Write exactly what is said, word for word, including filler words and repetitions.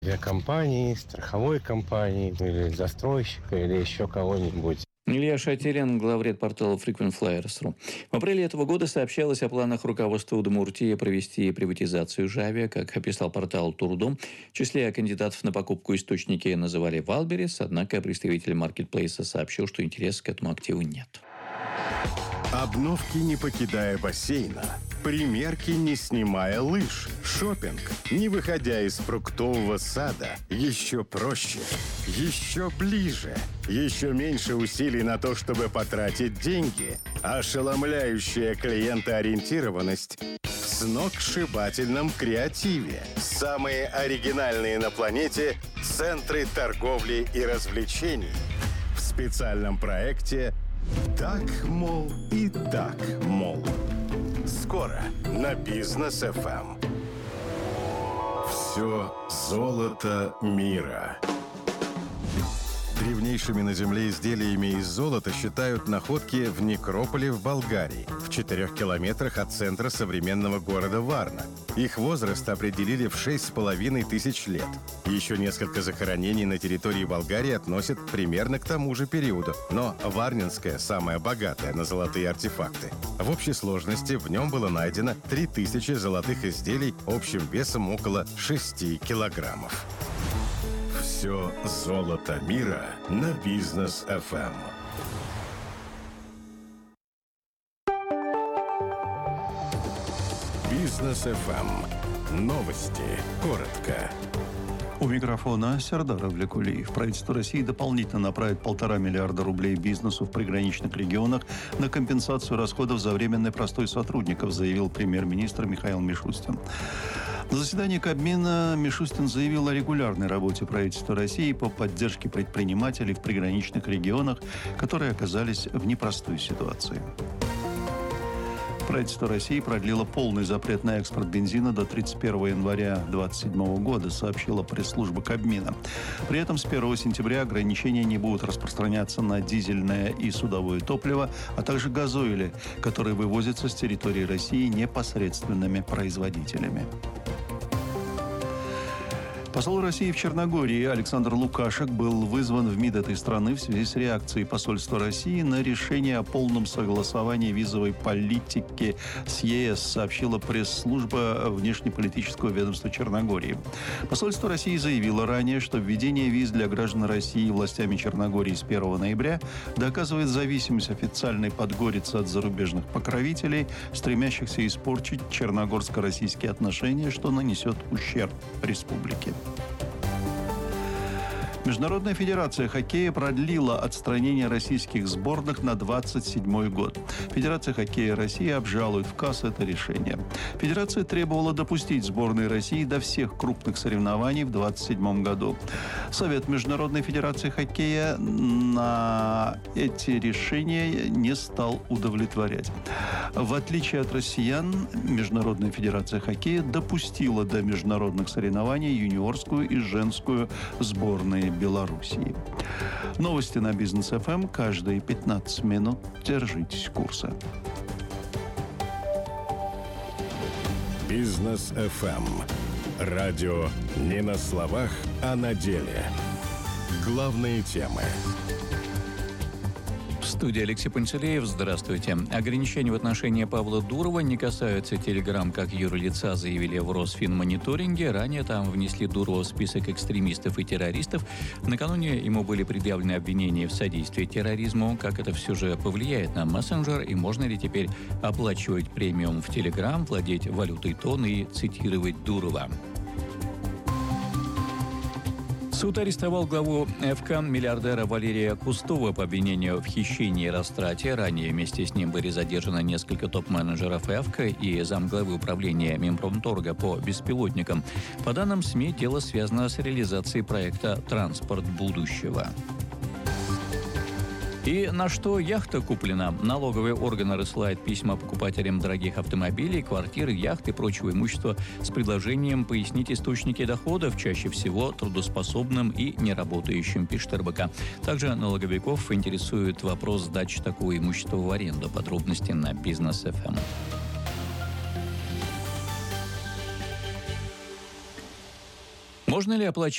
авиакомпании, страховой компании, или застройщика, или еще кого-нибудь. Илья Шатилин, главред портала frequent flyers точка ру. В апреле этого года сообщалось о планах руководства Удмуртии провести приватизацию Жавиа. Как описал портал Турдом, в числе кандидатов на покупку источники называли Валберес, однако представитель маркетплейса сообщил, что интереса к этому активу нет. Обновки, не покидая бассейна. Примерки, не снимая лыж. Шопинг, не выходя из фруктового сада. Еще проще, еще ближе. Еще меньше усилий на то, чтобы потратить деньги. Ошеломляющая клиентоориентированность в сногсшибательном креативе. Самые оригинальные на планете центры торговли и развлечений. В специальном проекте «Так, мол, и так, мол». Скоро на Бизнес эф эм. Все золото мира. Древнейшими на Земле изделиями из золота считают находки в некрополе в Болгарии, в четырех километрах от центра современного города Варна. Их возраст определили в шесть с половиной тысяч лет. Еще несколько захоронений на территории Болгарии относят примерно к тому же периоду, но Варнинское самое богатое на золотые артефакты. В общей сложности в нем было найдено три тысячи золотых изделий общим весом около шести килограммов. Все золото мира на Бизнес эф эм. Бизнес эф эм. Новости. Коротко. У микрофона Сердар Авлекулиев. Правительство России дополнительно направит полтора миллиарда рублей бизнесу в приграничных регионах на компенсацию расходов за временный простой сотрудников, заявил премьер-министр Михаил Мишустин. На заседании Кабмина Мишустин заявил о регулярной работе правительства России по поддержке предпринимателей в приграничных регионах, которые оказались в непростой ситуации. Правительство России продлило полный запрет на экспорт бензина до тридцать первого января две тысячи двадцать седьмого года, сообщила пресс-служба Кабмина. При этом с первого сентября ограничения не будут распространяться на дизельное и судовое топливо, а также газоили, которые вывозятся с территории России непосредственными производителями. Посол России в Черногории Александр Лукашек был вызван в МИД этой страны в связи с реакцией посольства России на решение о полном согласовании визовой политики с ЕС, сообщила пресс-служба внешнеполитического ведомства Черногории. Посольство России заявило ранее, что введение виз для граждан России властями Черногории с первого ноября доказывает зависимость официальной Подгорицы от зарубежных покровителей, стремящихся испортить черногорско-российские отношения, что нанесет ущерб республике. Международная федерация хоккея продлила отстранение российских сборных на двадцать седьмой год. Федерация хоккея России обжалует в КАС это решение. Федерация требовала допустить сборные России до всех крупных соревнований в двадцать седьмом году. Совет Международной федерации хоккея на эти решения не стал удовлетворять. В отличие от россиян, Международная федерация хоккея допустила до международных соревнований юниорскую и женскую сборные Белоруссии. Новости на Бизнес эф эм каждые пятнадцать минут. Держитесь курса. Бизнес эф эм. Радио не на словах, а на деле. Главные темы. В студии Алексей Пантелеев. Здравствуйте. Ограничения в отношении Павла Дурова не касаются Телеграм как юрлица, заявили в Росфинмониторинге. Ранее там внесли Дурова в список экстремистов и террористов. Накануне ему были предъявлены обвинения в содействии терроризму. Как это все же повлияет на мессенджер и можно ли теперь оплачивать премиум в Телеграм, владеть валютой тон и цитировать Дурова? Суд арестовал главу ФК миллиардера Валерия Кустова по обвинению в хищении и растрате. Ранее вместе с ним были задержаны несколько топ-менеджеров ФК и замглавы управления Минпромторга по беспилотникам. По данным СМИ, дело связано с реализацией проекта «Транспорт будущего». И на что яхта куплена? Налоговые органы рассылают письма покупателям дорогих автомобилей, квартир, яхт и прочего имущества с предложением пояснить источники доходов, чаще всего трудоспособным и неработающим, пишет эр бэ ка. Также налоговиков интересует вопрос сдачи такого имущества в аренду. Подробности на Бизнес эф эм. Можно ли оплачивать